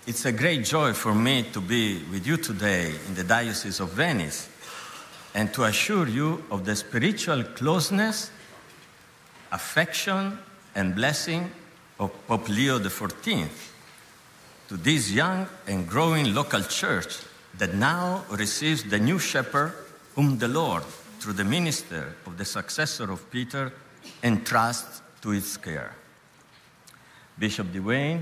It's a great joy for me to be with you today in the Diocese of Venice and to assure you of the spiritual closeness, affection, and blessing of Pope Leo XIV to this young and growing local church that now receives the new shepherd whom the Lord, through the minister of the successor of Peter, entrusts to its care. Bishop Dwayne,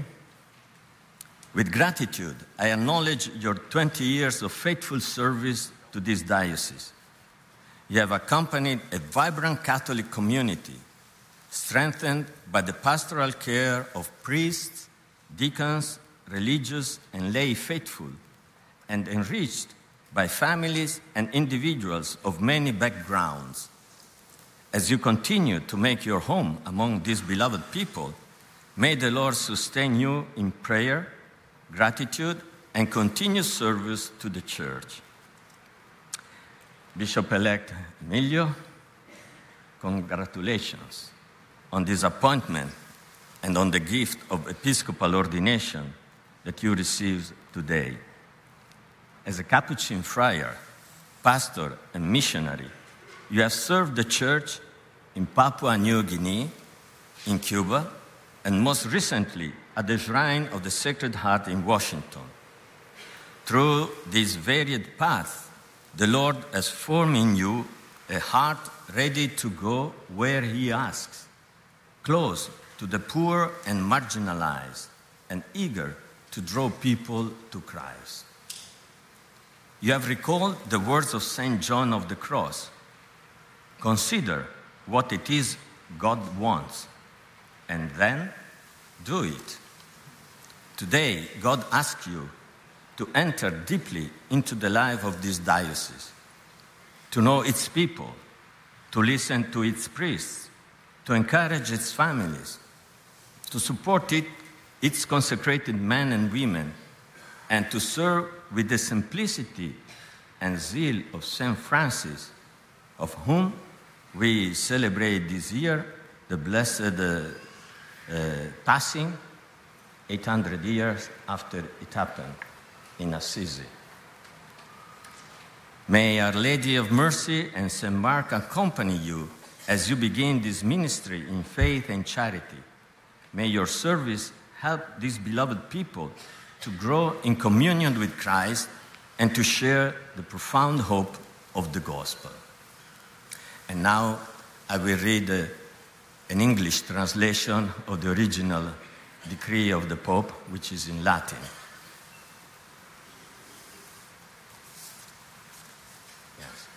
with gratitude, I acknowledge your 20 years of faithful service to this diocese. You have accompanied a vibrant Catholic community, strengthened by the pastoral care of priests, deacons, religious, and lay faithful, and enriched by families and individuals of many backgrounds. As you continue to make your home among these beloved people, may the Lord sustain you in prayer, gratitude, and continuous service to the Church. Bishop-elect Emilio, congratulations on this appointment and on the gift of episcopal ordination that you received today. As a Capuchin friar, pastor, and missionary, you have served the Church in Papua New Guinea, in Cuba, and most recently at the Shrine of the Sacred Heart in Washington. Through this varied path, the Lord has formed in you a heart ready to go where He asks, close to the poor and marginalized, and eager to draw people to Christ. You have recalled the words of St. John of the Cross. Consider what it is God wants, and then do it. Today, God asks you to enter deeply into the life of this diocese, to know its people, to listen to its priests, to encourage its families, to support its consecrated men and women, and to serve with the simplicity and zeal of St. Francis, of whom we celebrate this year the blessed passing 800 years after it happened in Assisi. May Our Lady of Mercy and St. Mark accompany you as you begin this ministry in faith and charity. May your service help these beloved people to grow in communion with Christ and to share the profound hope of the gospel. And now I will read an English translation of the original decree of the Pope, which is in Latin. Yes.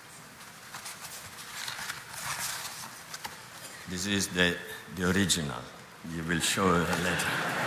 This is the original. You will show it later.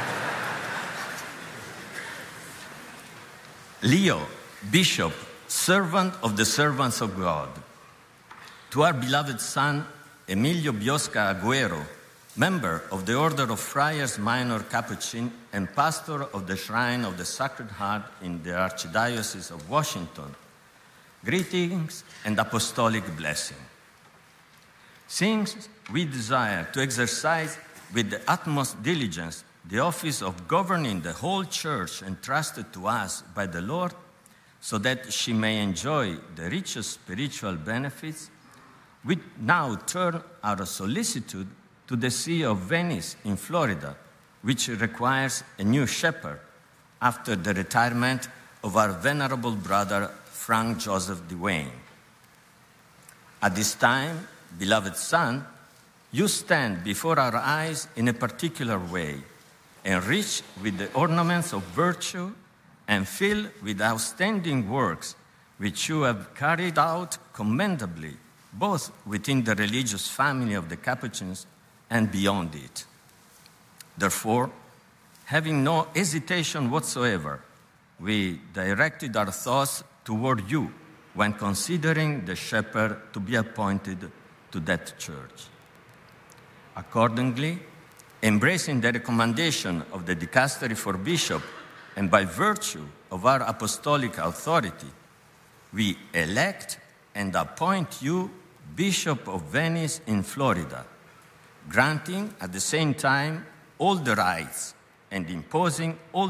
Leo, Bishop, servant of the servants of God, to our beloved son, Emilio Biosca Agüero, member of the Order of Friars Minor Capuchin and pastor of the Shrine of the Sacred Heart in the Archdiocese of Washington, greetings and apostolic blessing. Since we desire to exercise with the utmost diligence the office of governing the whole Church entrusted to us by the Lord, so that she may enjoy the richest spiritual benefits, we now turn our solicitude to the See of Venice in Florida, which requires a new shepherd after the retirement of our venerable brother Frank Joseph Dwayne. At this time, beloved son, you stand before our eyes in a particular way, enriched with the ornaments of virtue and filled with outstanding works which you have carried out commendably, both within the religious family of the Capuchins and beyond it. Therefore, having no hesitation whatsoever, we directed our thoughts toward you when considering the shepherd to be appointed to that church. Accordingly, embracing the recommendation of the Dicastery for Bishop and by virtue of our apostolic authority, we elect and appoint you Bishop of Venice in Florida, granting at the same time all the rights and imposing all